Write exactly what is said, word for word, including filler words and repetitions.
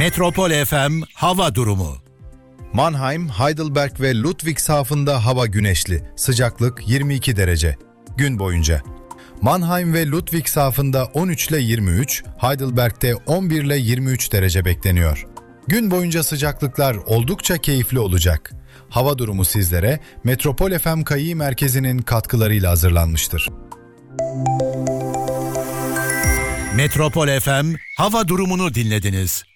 Metropol F M hava durumu. Mannheim, Heidelberg ve Ludwigshaven'da hava güneşli. Sıcaklık yirmi iki derece. Gün boyunca. Mannheim ve Ludwigshaven'da on üç ile yirmi üç, Heidelberg'de on bir ile yirmi üç derece bekleniyor. Gün boyunca sıcaklıklar oldukça keyifli olacak. Hava durumu sizlere Metropol F M Kayı Merkezi'nin katkılarıyla hazırlanmıştır. Metropol F M hava durumunu dinlediniz.